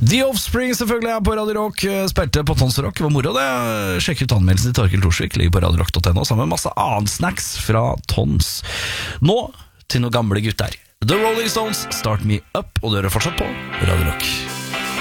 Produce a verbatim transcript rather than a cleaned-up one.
The Offspring selvfølgelig er på Radio Rock. Spilte på Tons Rock, det var moro det. Sjekk ut anmeldelsen til Torkild Torsvik, ligger på radio rock punktum no sammen med masse annen snacks fra Tons. Nå til noen gamle gutter. The Rolling Stones, Start Me Up, og dere er fortsatt på Radio Rock.